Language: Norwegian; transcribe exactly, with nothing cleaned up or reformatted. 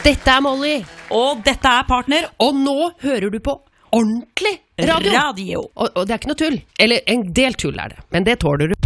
Dette er Molly. Og dette er Partner. Og nå hører du på ordentlig radio. Radio. Og, og det er ikke noe tull. Eller en del tull er det, men det tåler du.